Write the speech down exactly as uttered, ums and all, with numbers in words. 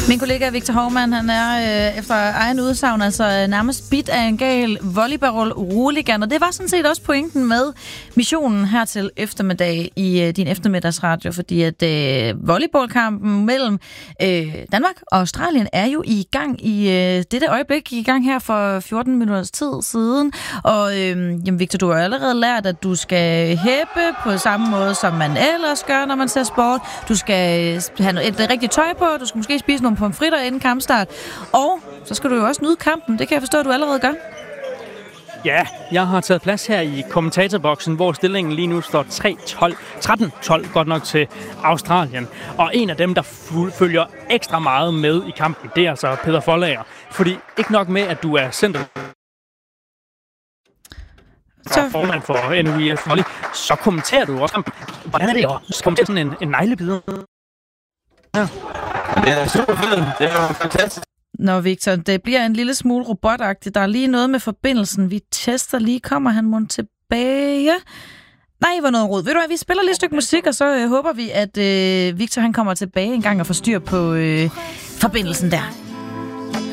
Min kollega Victor Hovmand, han er øh, efter egen udsagn altså nærmest bit af en gal volleyball-rooligan, og det var sådan set også pointen med missionen her til eftermiddag i øh, din eftermiddagsradio, fordi at øh, volleyballkampen mellem øh, Danmark og Australien er jo i gang i øh, dette øjeblik, i gang her for fjorten minutters tid siden, og øh, jamen Victor, du har allerede lært, at du skal hæppe på samme måde, som man ellers gør, når man ser sport. Du skal have et rigtigt tøj på, du skal måske spise nogle pomfritter inden kampstart, og så skal du jo også nyde kampen. Det kan jeg forstå, at du allerede gør. Ja, jeg har taget plads her i kommentatorboksen, hvor stillingen lige nu står tre tolv, tretten tolv godt nok til Australien. Og en af dem, der følger ekstra meget med i kampen, det er altså Peter Foldager. Fordi ikke nok med, at du er center så formand for N U I F Volley, så kommenterer du også kampen. Hvordan er det at kommentere sådan en, en neglebider? Ja. Det er super fedt. Det er jo fantastisk. Nå, Victor, det bliver en lille smule robotagtigt. Der er lige noget med forbindelsen. Vi tester lige. Kommer han mon tilbage? Nej, hvor noget rod. Ved du hvad, vi spiller lige et stykke musik, og så øh, håber vi, at øh, Victor han kommer tilbage en gang og får styr på øh, forbindelsen der.